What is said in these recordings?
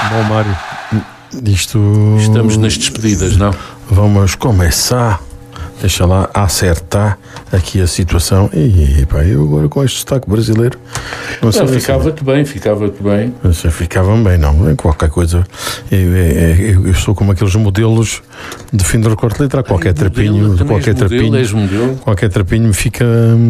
Bom, Mário, estamos nas despedidas, não? Vamos começar. Deixa lá acertar aqui a situação. E pá, eu agora com este sotaque brasileiro não ficava-te bem. Não sei, ficava-me bem, não. Qualquer coisa. Eu sou como aqueles modelos de fim de recorte letra. Qualquer trapinho, qualquer trapinho fica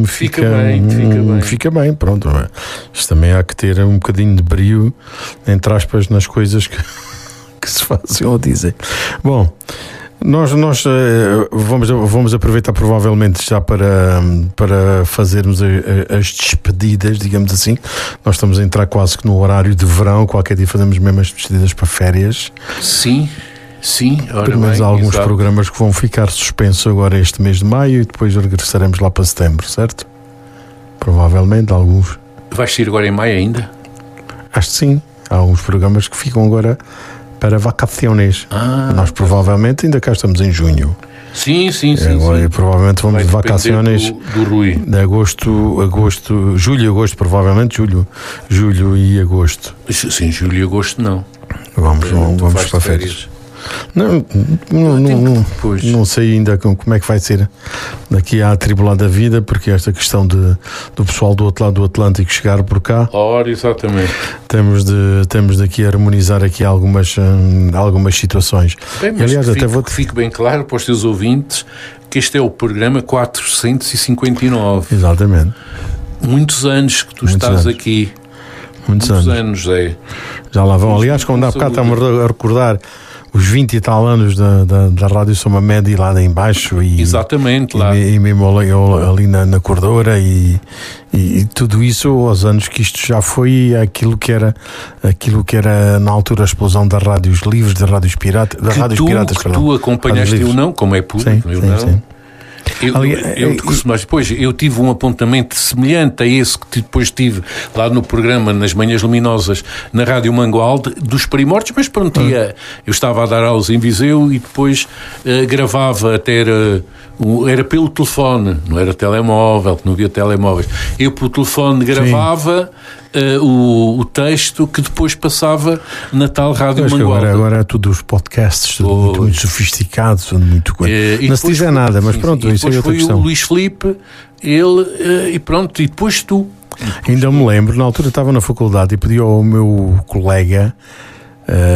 bem. Pronto. Isto também há que ter um bocadinho de brio, entre aspas, nas coisas que se fazem ou dizem. Bom. Nós vamos aproveitar provavelmente já para fazermos as despedidas, digamos assim. Nós estamos a entrar quase que no horário de verão, qualquer dia fazemos mesmo as despedidas para férias. Sim. Pelo menos há alguns programas que vão ficar suspensos agora este mês de maio e depois regressaremos lá para setembro, certo? Provavelmente alguns. Vais sair agora em maio ainda? Acho que sim. Há alguns programas que ficam agora para vacaciones. Nós provavelmente ainda cá estamos em junho. Sim. Agora provavelmente vamos de vacaciones do Rui. De julho e agosto, provavelmente julho e agosto. Sim, julho e agosto não. Vamos para férias. Não sei ainda como é que vai ser daqui à atribulada vida, porque esta questão do pessoal do outro lado do Atlântico chegar por cá. Ora, exatamente. Temos daqui a harmonizar aqui algumas situações. Bem, mas aliás, fique bem claro para os teus ouvintes que este é o programa 459. Exatamente. Muitos anos que tu estás aqui. Muitos anos, Zé. Já lá vão. Aliás, quando há bocado estamos a recordar os 20 e tal anos da Rádio Soma Média lá em baixo exatamente, lá. E mesmo ali na Cordora e tudo isso aos anos que isto já foi aquilo que era na altura a explosão das rádios livres, das rádios piratas, tu acompanhaste, eu não, como é público, sim. Mas depois eu tive um apontamento semelhante a esse que depois tive lá no programa Nas Manhãs Luminosas na Rádio Mangualde dos Primórdios, mas pronto, eu estava a dar aulas em Viseu e depois gravava até era pelo telefone, não era telemóvel, não havia telemóveis. Eu pelo telefone gravava o texto que depois passava na tal Rádio Mangualde. Agora é tudo os podcasts, tudo muito sofisticado, tudo muito coisa. Não se diz nada, mas pronto, isso é outra questão. Foi o Luís Filipe, ele, e pronto, e depois tu. Ainda me lembro, na altura estava na faculdade e pedi ao meu colega